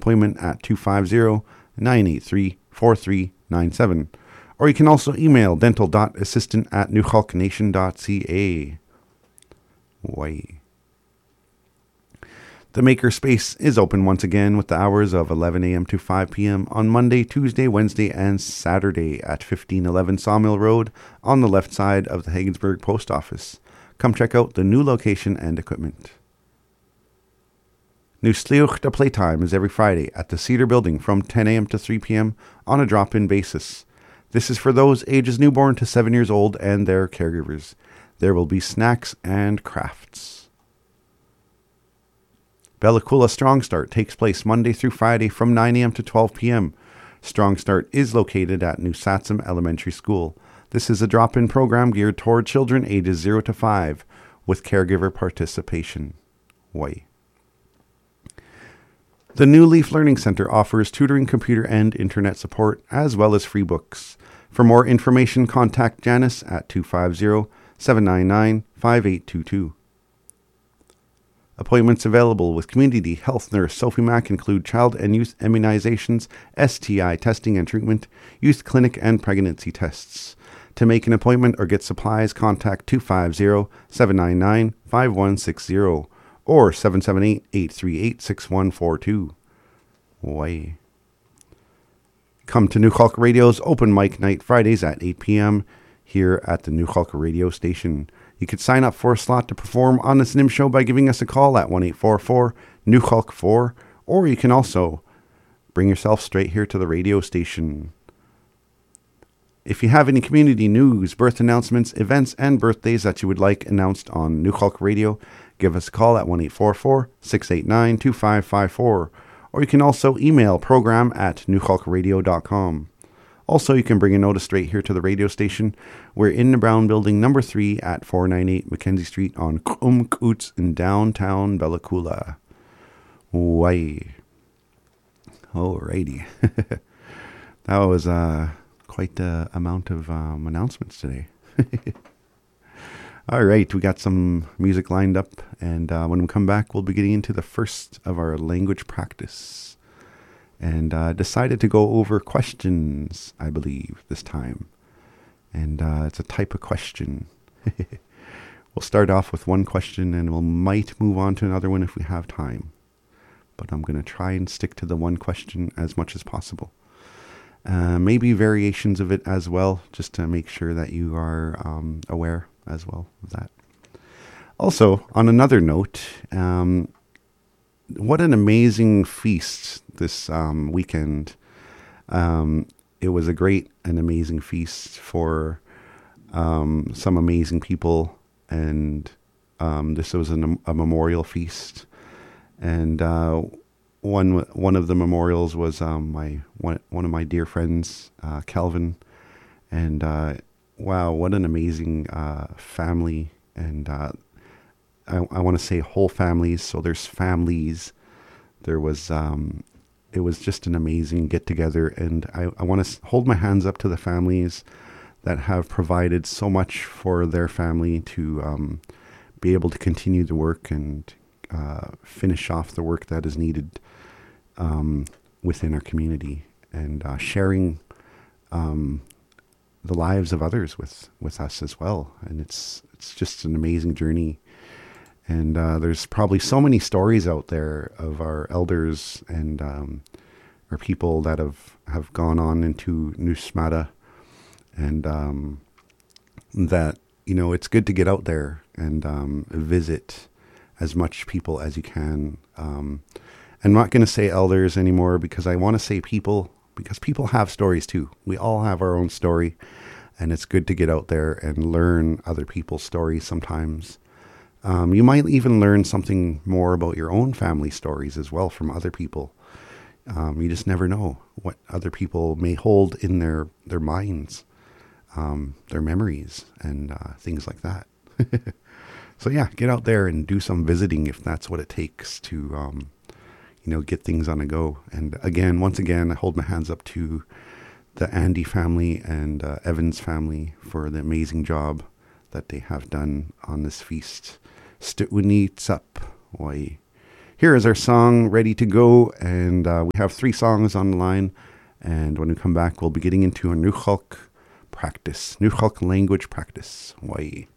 appointment at 250-983-4397. Or you can also email dental.assistant@newhalknation.ca. Way. The Makerspace is open once again with the hours of 11 a.m. to 5 p.m. on Monday, Tuesday, Wednesday, and Saturday at 1511 Sawmill Road on the left side of the Haggensburg Post Office. Come check out the new location and equipment. New Slioch Playtime is every Friday at the Cedar Building from 10 a.m. to 3 p.m. on a drop-in basis. This is for those ages newborn to 7 years old and their caregivers. There will be snacks and crafts. Bella Coola Strong Start takes place Monday through Friday from 9 a.m. to 12 p.m. Strong Start is located at New Satsum Elementary School. This is a drop-in program geared toward children ages 0 to 5 with caregiver participation. Way. The New Leaf Learning Center offers tutoring, computer, and internet support, as well as free books. For more information, contact Janice at 250-799-5822. Appointments available with Community Health Nurse Sophie Mack include child and youth immunizations, STI testing and treatment, youth clinic and pregnancy tests. To make an appointment or get supplies, contact 250-799-5160 or 778-838-6142. Way. Come to New Halk Radio's open mic night Fridays at 8 p.m. here at the New Halk Radio station. You could sign up for a slot to perform on the NIM show by giving us a call at 1-844-NEW-HALK-4, or you can also bring yourself straight here to the radio station. If you have any community news, birth announcements, events, and birthdays that you would like announced on New Halk Radio, give us a call at 1-844-689-2554, or you can also email program@newhalkradio.com. Also, you can bring a notice straight here to the radio station. We're in the Brown Building, number 3 at 498 Mackenzie Street on Coots in downtown Bella Coola. Way. Alrighty. That was quite the amount of announcements today. All right, we got some music lined up, and when we come back, we'll be getting into the first of our language practice. And decided to go over questions, I believe, this time. And it's a type of question. We'll start off with one question, and we might move on to another one if we have time. But I'm going to try and stick to the one question as much as possible. Maybe variations of it as well, just to make sure that you are aware as well of that. Also, on another note, what an amazing feast this weekend. It was a great and amazing feast for some amazing people, and this was a memorial feast. And one of the memorials was one of my dear friends, Calvin. And wow, what an amazing family. And I want to say whole families. So there's families. There was, it was just an amazing get together. And I want to hold my hands up to the families that have provided so much for their family to be able to continue the work and finish off the work that is needed within our community, and sharing the lives of others with us as well. And it's just an amazing journey. And there's probably so many stories out there of our elders and our people that have gone on into Nusmata, and that, you know, it's good to get out there and visit as much people as you can. I'm not going to say elders anymore, because I want to say people, because people have stories too. We all have our own story, and it's good to get out there and learn other people's stories sometimes. You might even learn something more about your own family stories as well from other people. You just never know what other people may hold in their minds, their memories, and things like that. So yeah, get out there and do some visiting if that's what it takes to, get things on a go. And once again, I hold my hands up to the Andy family and Evans family for the amazing job that they have done on this feast. Stutwini Tsup, Wai. here is our song ready to go. And we have 3 songs on the line. And when we come back, we'll be getting into a Nukhalk practice, Nukhalk language practice. Hawaii.